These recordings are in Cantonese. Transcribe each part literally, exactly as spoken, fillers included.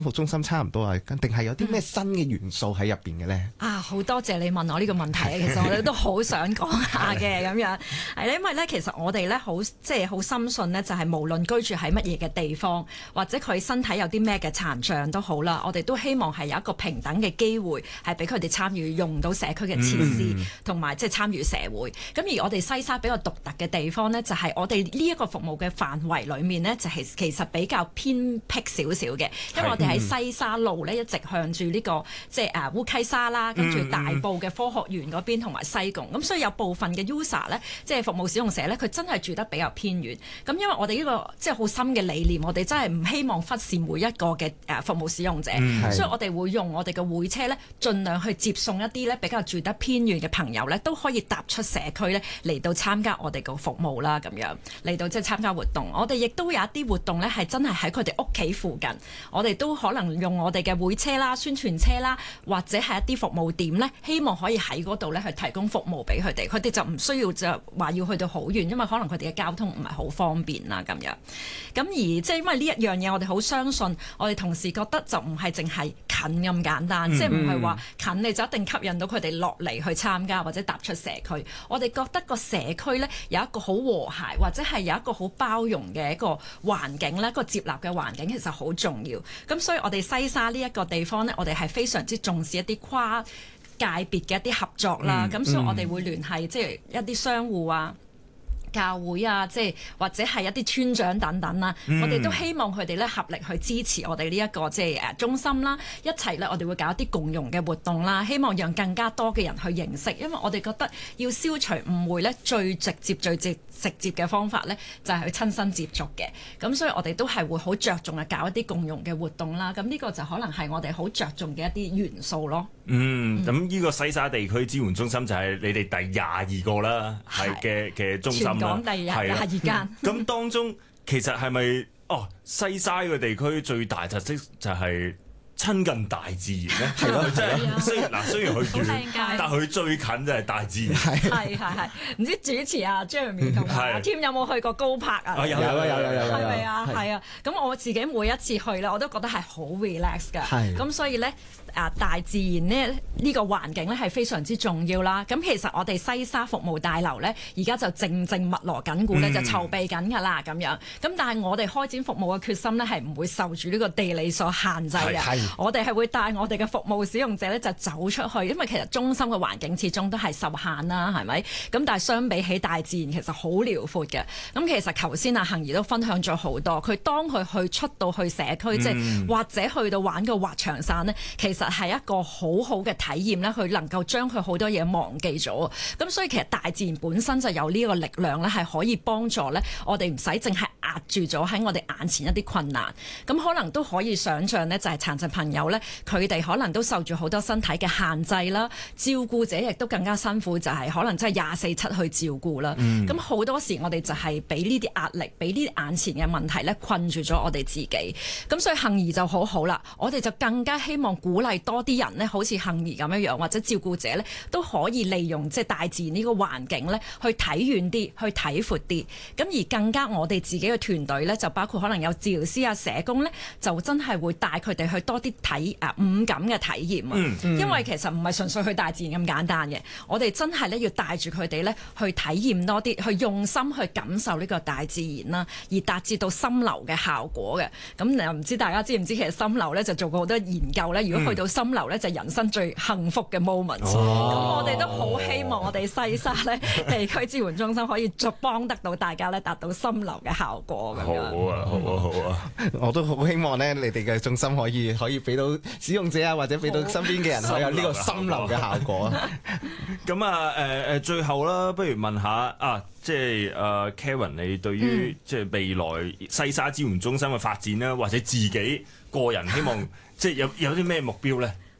服中心差唔多啊，定係有啲咩新嘅元素喺入邊嘅咧？ 啊，好多謝你問我呢個問題，其實我哋都好想講下嘅咁樣，係咧，因為咧其實我哋咧好即係好深信咧，就係無論居住喺乜嘢嘅地方，或者佢身體有啲咩嘅殘障都好啦，我哋都希望係有一個平等嘅機會，係俾佢哋參與用到社區嘅設施，同埋即係參與社會。咁而我哋西沙比較獨特嘅地方咧，就係我哋呢一個服務嘅範圍裡面咧，就係其實比較偏僻少少嘅，因為我哋喺西沙路咧一直向住呢、這個即係誒烏溪沙啦，跟住大埔嘅科學園嗰邊同埋西貢，咁所以有部分嘅 user 咧，即係服務使用者咧，佢真係住得比較偏遠。咁因為我哋呢、這個即係好深嘅理念，我哋真係唔希望忽視每一個嘅誒服務使用者，嗯、所以我哋會用我哋嘅會車咧，盡量去接送一啲咧比較住得偏遠嘅朋友咧，都可以踏出社區咧嚟到參加我哋個服務啦，咁樣嚟到即係參加活動。我哋亦都有一啲活動咧，係真係喺佢哋屋企附近，我哋都可能用我哋嘅會車啦、宣傳車啦，或者係一啲服務點咧，希望可以喺嗰度咧去提供服務俾佢哋。佢哋就唔需要就話要去到好遠，因為可能佢哋嘅交通唔係好方便啦咁樣。咁而即係因為呢一樣嘢，我哋好相信，我哋同時覺得就唔係淨係近咁簡單，嗯、即係唔係話近你就一定吸引到佢哋落嚟去參加或者踏出社區。我哋覺得個社區咧有一個好和諧，或者係有一個好包容嘅一個環境咧，一個接納嘅環境其實好重要。咁所以我哋西沙呢一個地方咧，我哋係非常之重視一啲跨界別嘅一啲合作啦。咁、嗯、所以我哋會聯繫即係一啲商戶啊、教會啊，即係或者係一啲村長等等啦，嗯、我哋都希望佢哋咧合力去支持我哋呢一個即係誒中心啦，一齊咧我哋會搞一啲共融嘅活動啦，希望讓更加多嘅人去認識，因為我哋覺得要消除誤會咧，最直接最直直接嘅方法咧就係去親身接觸嘅，咁所以我哋都係會好着重嘅搞一啲共融嘅活動啦，咁呢個就可能係我哋好着重嘅一啲元素咯。 嗯，咁呢個西沙地區支援中心就係你哋第廿二個啦，係嘅嘅中心啦， 全港第廿廿二間。咁、 嗯、當中其實係咪哦西沙個地區最大特色就係親近大自然咧？係咯，即係雖然嗱，雖然佢遠，但係佢最近就係大自然。 係係係，唔知主持啊 Jeremy 同阿 Tim 有冇去過高柏啊？ 有有有有有有， 係咪啊？係啊，咁我自己每一次去咧，我都覺得係好 relax 㗎。係，咁所以咧。啊！大自然呢，呢、呢個環境咧係非常之重要啦。咁其實我哋西沙服務大樓咧，而家就正正密鑼緊鼓咧，嗯、就籌備緊㗎啦咁樣。咁但係我哋開展服務嘅決心咧，係唔會受住呢個地理所限制嘅。我哋係會帶我哋嘅服務使用者咧就走出去，因為其實中心嘅環境始終都係受限啦，係咪？咁但係相比起大自然，其實好遼闊嘅。咁其實頭先阿杏兒都分享咗好多，佢當佢去出到去社區，即係、嗯、或者去到玩個滑翔傘呢，其實係一個好好嘅體驗咧，佢能夠將佢好多嘢忘記咗。咁所以其實大自然本身就有呢個力量咧，係可以幫助咧我哋唔使淨係壓住咗喺我哋眼前一啲困難。咁可能都可以想像呢，就係殘疾朋友咧，佢哋可能都受住好多身體嘅限制啦，照顧者亦都更加辛苦，就係可能真係廿四七去照顧啦。咁好、嗯、多時我哋就係俾呢啲壓力，俾呢啲眼前嘅問題咧困住咗我哋自己。咁所以杏兒就好好啦，我哋就更加希望鼓勵多啲人呢，好似杏兒咁樣樣，或者照顧者呢，都可以利用即係大自然呢個環境呢，去睇遠啲，去睇闊啲。咁而更加我哋自己嘅團隊呢，就包括可能有治療師啊、社工呢，就真係會帶佢哋去多啲體誒五感嘅體驗啊。嗯嗯、因為其實唔係純粹去大自然咁簡單嘅，我哋真係呢要帶住佢哋呢去體驗多啲，去用心去感受呢個大自然啦，而達至到心流嘅效果嘅。咁又唔知大家知唔知其實心流呢就做過好多研究呢，如果去到心流呢，就係人生最幸福嘅 moment。咁、哦、我哋都好希望我哋西沙呢地區支援中心可以助幫得到大家呢達到心流嘅效果。 好啊，好啊，好啊！ 我都好希望呢，你哋嘅中心可以可以俾到使用者啊，或者俾到身邊嘅人可以有呢個心流嘅效果。 咁啊，誒誒，最後啦，不如問下啊，即係誒 Karen，你對於即係未來西沙支援中心嘅發展啦，或者自己個人希望即係有有啲咩目標咧？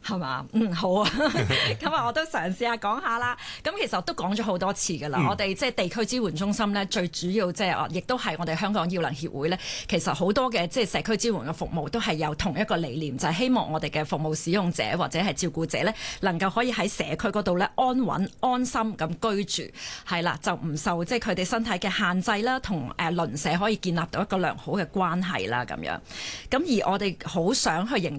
係嘛？嗯，好啊。咁啊，我都嘗試下講下啦。咁其實我都講咗好多次㗎啦。嗯、我哋即係地區支援中心咧，最主要即係亦都係我哋香港耀能協會咧。其實好多嘅即係社區支援嘅服務都係有同一個理念，就係、是、希望我哋嘅服務使用者或者係照顧者咧，能夠可以喺社區嗰度咧安穩安心咁居住，係啦，就唔受即係佢哋身體嘅限制啦，同誒鄰舍可以建立到一個良好嘅關係啦，咁樣。咁而我哋好想去營